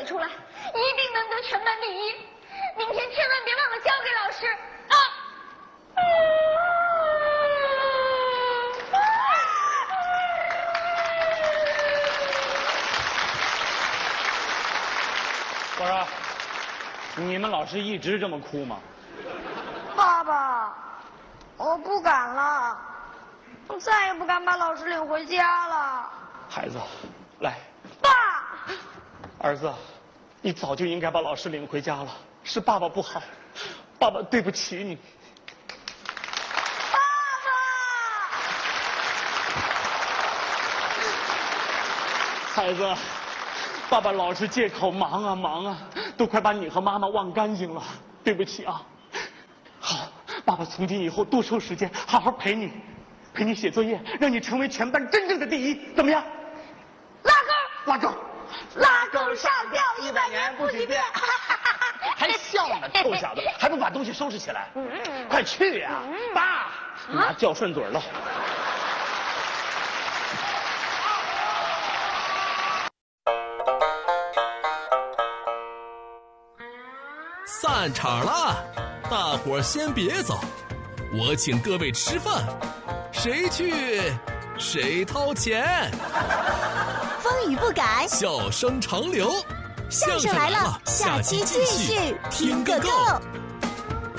写出来，一定能得全班第一。明天千万别忘了交给老师啊！ 我说，你们老师一直这么哭吗？ 爸爸，我不敢了，我再也不敢把老师领回家了。 孩子，来， 爸， 儿子，你早就应该把老师领回家了，是爸爸不好，爸爸对不起你。 爸爸，孩子，爸爸老是借口忙啊忙啊，都快把你和妈妈忘干净了，对不起啊。好，爸爸从今以后多抽时间，好好陪你写作业，让你成为全班真正的第一，怎么样？拉钩， 拉钩上吊100年不许变。 还笑呢，臭小子，还不把东西收拾起来？快去呀！爸，妈叫顺嘴了。 散场了，大伙儿先别走，我请各位吃饭，谁去谁掏钱。 风雨不改， 笑声长流， 相声来了，下期继续听个够。